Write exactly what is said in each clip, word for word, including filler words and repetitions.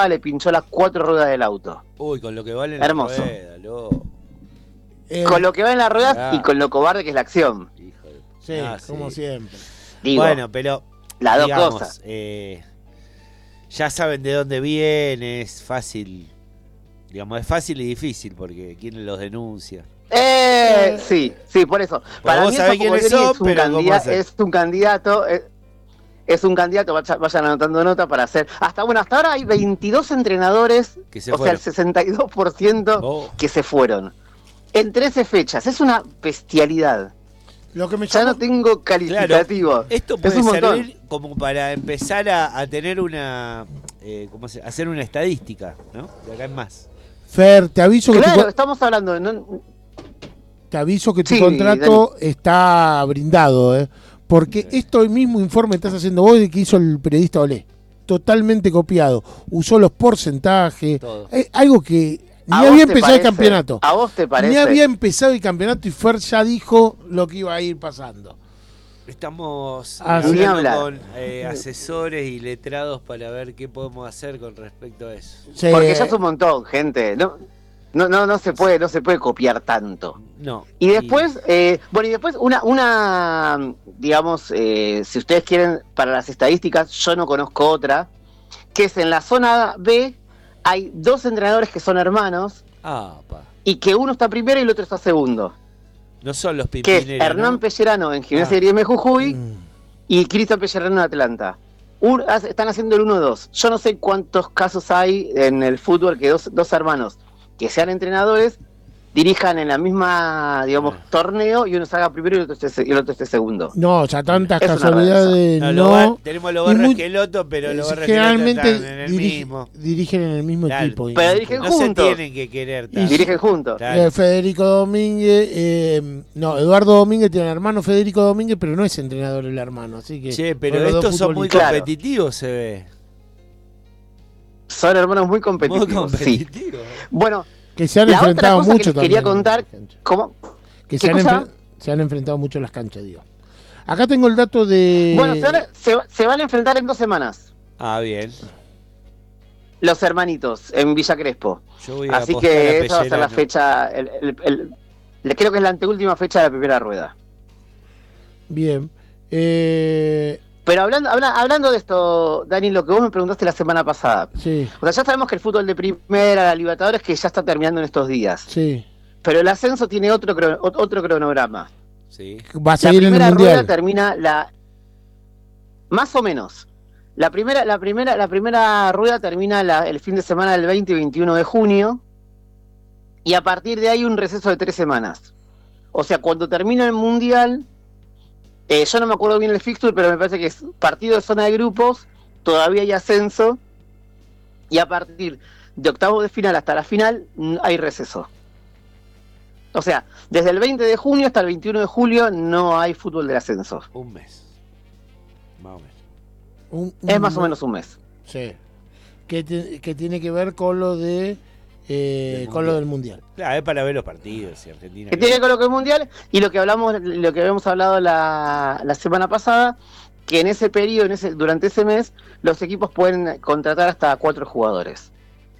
le pinchó las cuatro ruedas del auto. Uy, con lo que vale en Hermoso. la rueda, loco. Eh, Con lo que va en las ruedas Ah. y con lo cobarde que es la acción. Hijo de... sí, Ah, como sí. siempre. Digo, Bueno, pero las dos digamos, cosas. eh, ya saben de dónde viene, es fácil. Digamos, es fácil y difícil porque quién los denuncia. Eh, sí, sí, por eso. Para vos mí sabés Enzo quiénes Coglioni son, es un, pero ¿cómo candida- hacer? es un candidato, es, es un candidato, vaya- vayan anotando nota para hacer. Hasta bueno, hasta ahora hay veintidós entrenadores, Que se o fueron. sea, el sesenta y dos por ciento Oh. que se fueron. En trece fechas, es una bestialidad. Lo que me Ya llamó, no tengo calificativo. Esto Es puede un montón. servir como para empezar a, a tener una, eh, ¿cómo se, hacer una estadística, ¿no? De acá en más. Fer, te aviso que tu, Claro, co- estamos hablando de... no- te aviso que tu Sí, contrato está brindado, ¿eh? Porque Sí. esto mismo informe estás haciendo vos de que hizo el periodista Olé. Totalmente copiado. Usó los porcentajes. Todo. Eh, algo que ni ¿A vos había te empezado el parece? campeonato. ¿A vos te parece? Ni había empezado el campeonato y Fer ya dijo lo que iba a ir pasando. Estamos eh, Ah, sí. Ni hablando hablar. con eh, asesores y letrados para ver qué podemos hacer con respecto a eso. Sí, Porque ya es un montón, gente. No, no, no, no se puede, no se puede copiar tanto. No. Y después, eh, bueno, y después una, una digamos, eh, si ustedes quieren, para las estadísticas, yo no conozco otra, que es en la zona B, hay dos entrenadores que son hermanos, Ah, pa. y que uno está primero y el otro está segundo, No son los que es pipineros, Hernán ¿no? Pellerano en Gimnasia Ah. de Grima Jujuy, Mm. y Cristian Pellerano en Atlanta. Un- hace- están haciendo el uno dos. Yo no sé cuántos casos hay en el fútbol que dos, dos hermanos que sean entrenadores dirijan en la misma, digamos, Ah. torneo y uno salga primero y el otro esté, y el otro esté segundo. No, ya tantas Es una casualidades No, no. lo va- tenemos los Y Barra muy- Esqueloto, pero los Eh, Barra generalmente Esqueloto están en el dirige- mismo. dirigen en el mismo Claro. equipo. y- Pero dirigen No juntos. se tienen que querer Y tanto. Dirigen juntos. Claro. Eh, Federico Domínguez, eh, no, Eduardo Domínguez tiene un hermano Federico Domínguez, pero no es entrenador el hermano, así que. Che, pero son los dos estos son muy futbolistas. Claro. competitivos, se ve. Son hermanos muy Muy competitivos. Sí. competitivos. Bueno, Que se han La otra enfrentado cosa que mucho les quería también. contar- en las canchas. ¿cómo? Que ¿Qué se han, cosa? enfren- se han enfrentado mucho en las canchas, digo. Acá tengo el dato de. Bueno, se van, a, se, se van a enfrentar en dos semanas. Ah, bien. Los hermanitos en Villa Crespo. Yo voy a Así apostar a que esa va a ser la Pellerano. fecha. El, el- el- el- creo que es la anteúltima fecha de la primera rueda. Bien. Eh, Pero hablando, habla- hablando de esto, Dani, lo que vos me preguntaste la semana pasada. sí, O sea, ya sabemos que el fútbol de primera, la Libertadores, que ya está terminando en estos días. sí. Pero el ascenso tiene otro, cron- otro cronograma. Sí. Va a La seguir en el primera rueda mundial. termina la. Más o menos. La primera, la primera, la primera rueda termina la- el fin de semana del veinte y veintiuno de junio. Y a partir de ahí un receso de tres semanas. O sea, cuando termina el mundial. eh, yo no me acuerdo bien el fixture, pero me parece que es partido de zona de grupos. Todavía hay ascenso. Y a partir de octavos de final hasta la final mm, hay receso. O sea, desde el veinte de junio hasta el veintiuno de julio no hay fútbol del ascenso. Un mes. Más o menos. Un- Es un- más o menos un mes. Sí. Que, te- que tiene que ver con lo de. eh, Del con lo mundial. del mundial. Claro, es para ver los partidos. Y Argentina. Que tiene que ver con lo que es mundial y lo que hablamos, lo que habíamos hablado la, la semana pasada, que en ese periodo, en ese, durante ese mes, los equipos pueden contratar hasta cuatro jugadores.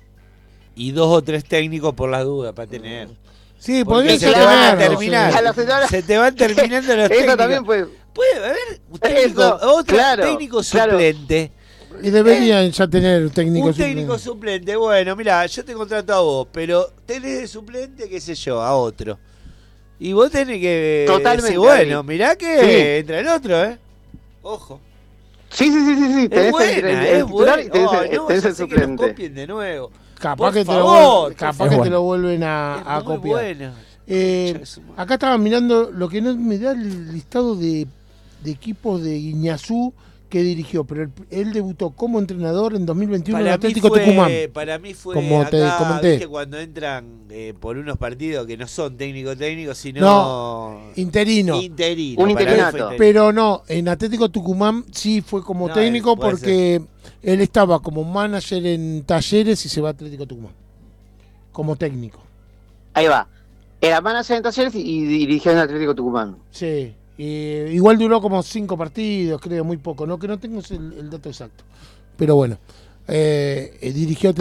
Y dos o tres técnicos por las dudas para tener. Sí, Porque podría se ser te van a tenerlo, terminar. sí. A la señora- Se te van terminando los Eso técnicos. también puede. Puede haber un técnico, Eso, otro claro, técnico claro. suplente. Y deberían ya tener técnico Un suplente. técnico suplente. Bueno, mira, yo te contrato a vos, pero tenés de suplente, qué sé yo, a otro. Y vos tenés que Totalmente, decir, bueno, Ari. mirá que Sí. entra el otro, ¿eh? Ojo. Sí, sí, sí, sí, sí. Es Tenés el- buena, el, el es titular buena. y tenés, Oh, el- no, tenés ya el sé que nos suplente. copien de nuevo. Capaz Por que, te, lo, favor, vuel- capaz por que favor. te lo vuelven a, Es a muy copiar. buena. Eh, Concha de su madre. acá estaba mirando lo que no me da el listado de, de equipos de Iñazú que dirigió, pero él, él debutó como entrenador en dos mil veintiuno en Para mí, Atlético fue, Tucumán. para mí fue Como te acá, comenté. ¿viste? Cuando entran eh, por unos partidos que no son técnico-técnico, sino No, interino. interino. Un Para mí interinato. fue Pero no, en Atlético Tucumán sí fue como No, técnico él puede porque él estaba como manager en Talleres y se va a Atlético Tucumán. Como técnico. Ahí va. Era manager en Talleres y, y dirigió en Atlético Tucumán. Sí. eh, igual duró como cinco partidos, creo, muy poco. No, que no tengo el, el dato exacto. Pero bueno. eh, dirigió